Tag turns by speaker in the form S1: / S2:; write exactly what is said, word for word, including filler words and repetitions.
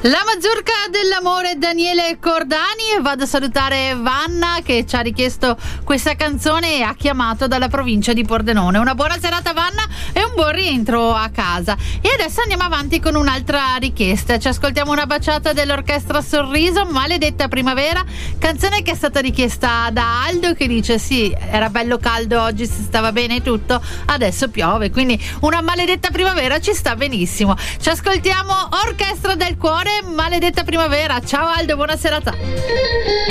S1: La mazurka dell'amore, Daniele Cordani, e vado a salutare Vanna che ci ha richiesto questa canzone e ha chiamato dalla provincia di Pordenone. Una buona serata Vanna e un buon rientro a casa. E adesso andiamo avanti con un'altra richiesta. Ci ascoltiamo una baciata dell'orchestra Sorriso, Maledetta Primavera, canzone che è stata richiesta da Aldo che dice sì, era bello caldo oggi, si stava bene tutto, adesso piove, quindi una maledetta primavera ci sta benissimo. Ci ascoltiamo Orchestra del Cuore, Maledetta Primavera. Ciao Aldo, buona serata.